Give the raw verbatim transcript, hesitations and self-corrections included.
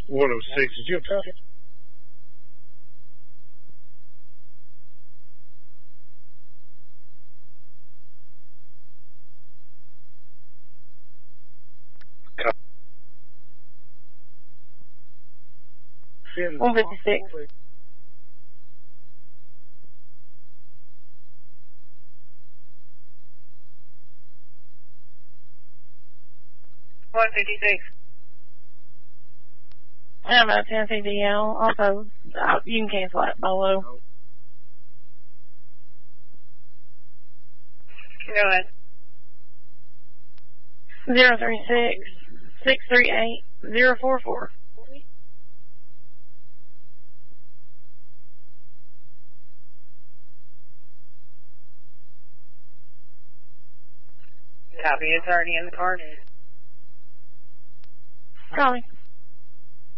one oh six. Did you have traffic? one fifty-six. one fifty-six. I'm about ten C D L. Also, uh, you can cancel that below. Go ahead. zero three six, six three eight, zero four four. Copy. It's already in the car. Call me.